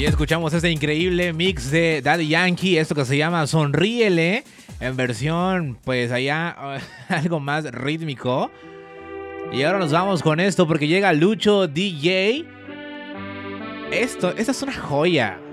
escuchamos este increíble mix de Daddy Yankee, esto que se llama Sonríele, en versión pues allá algo más rítmico. Y ahora nos vamos con esto porque llega Lucho DJ. Esta es una joya.